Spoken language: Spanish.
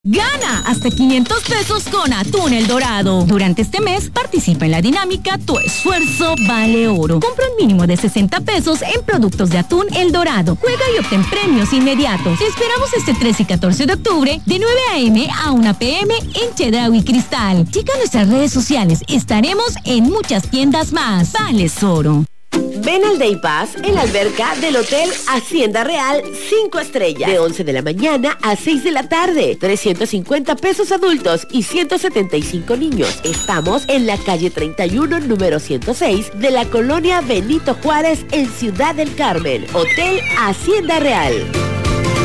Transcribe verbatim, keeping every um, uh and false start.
Gana hasta quinientos pesos con Atún El Dorado. Durante este mes participa en la dinámica Tu Esfuerzo Vale Oro. Compra un mínimo de sesenta pesos en productos de Atún El Dorado. Juega y obtén premios inmediatos. Te esperamos este trece y catorce de octubre de nueve a eme a una pe eme en Chedraui Cristal. Checa nuestras redes sociales. Estaremos en muchas tiendas más. Vales Oro. Ven al Day Pass en la alberca del Hotel Hacienda Real cinco estrellas. De once de la mañana a seis de la tarde. trescientos cincuenta pesos adultos y ciento setenta y cinco niños. Estamos en la calle treinta y uno, número ciento seis, de la colonia Benito Juárez, en Ciudad del Carmen. Hotel Hacienda Real.